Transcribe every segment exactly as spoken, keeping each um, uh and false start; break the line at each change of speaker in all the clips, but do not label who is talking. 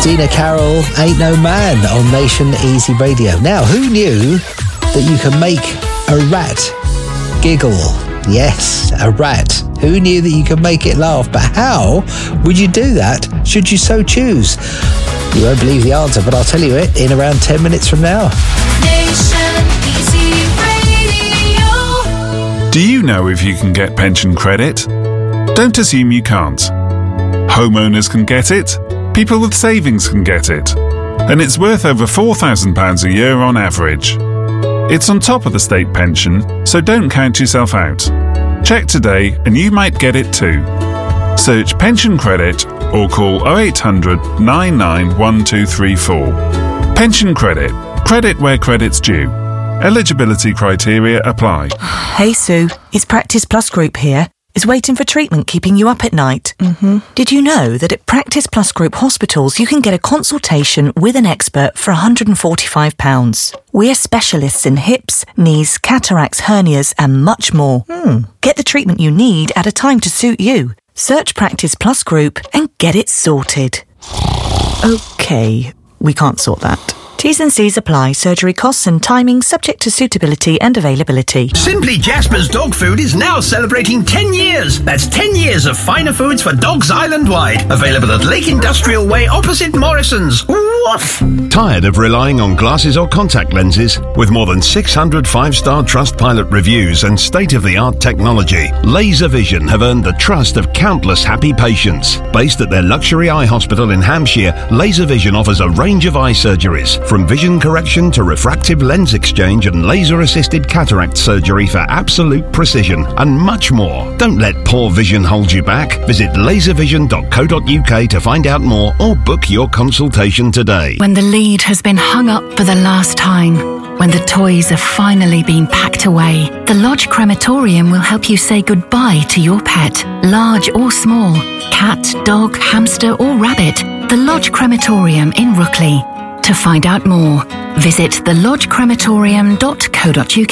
Tina Carroll, Ain't No Man on Nation Easy Radio. Now, who knew that you can make a rat giggle? Yes, a rat. Who knew that you could make it laugh? But how would you do that should you so choose? You won't believe the answer, but I'll tell you it in around ten minutes from now.
Nation Easy Radio.
Do you know if you can get pension credit? Don't assume you can't. Homeowners can get it. People with savings can get it. And it's worth over four thousand pounds a year on average. It's on top of the state pension, so don't count yourself out. Check today and you might get it too. Search pension credit or call oh eight hundred, nine nine one two three four. Pension credit. Credit where credit's due. Eligibility criteria apply.
Hey Sue, it's Practice Plus Group here. Is waiting for treatment keeping you up at night? Mm-hmm. Did you know that at Practice Plus Group hospitals you can get a consultation with an expert for one hundred forty-five pounds? We're specialists in hips, knees, cataracts, hernias and much more. Hmm. Get the treatment you need at a time to suit you. Search Practice Plus Group and get it sorted. OK, we can't sort that. T's and C's apply. Surgery costs and timing subject to suitability and availability.
Simply Jasper's Dog Food is now celebrating ten years. That's ten years of finer foods for dogs island-wide. Available at Lake Industrial Way opposite Morrison's. Woof!
Tired of relying on glasses or contact lenses? With more than six hundred five-star Trustpilot reviews and state-of-the-art technology, Laser Vision have earned the trust of countless happy patients. Based at their luxury eye hospital in Hampshire, Laser Vision offers a range of eye surgeries, from vision correction to refractive lens exchange and laser-assisted cataract surgery for absolute precision, and much more. Don't let poor vision hold you back. Visit laser vision dot co dot uk to find out more or book your consultation today.
When the lead has been hung up for the last time, when the toys have finally been packed away, the Lodge Crematorium will help you say goodbye to your pet, large or small, cat, dog, hamster or rabbit. The Lodge Crematorium in Rookley. To find out more, visit the lodge crematorium dot co dot uk.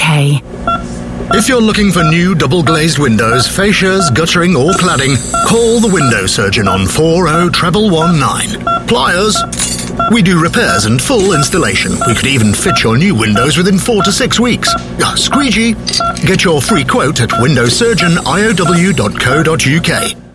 If you're looking for new double-glazed windows, fascias, guttering or cladding, call the window surgeon on four oh one one nine. Pliers. We do repairs and full installation. We could even fit your new windows within four to six weeks. Ah, squeegee. Get your free quote at window surgeon I O W dot co dot uk.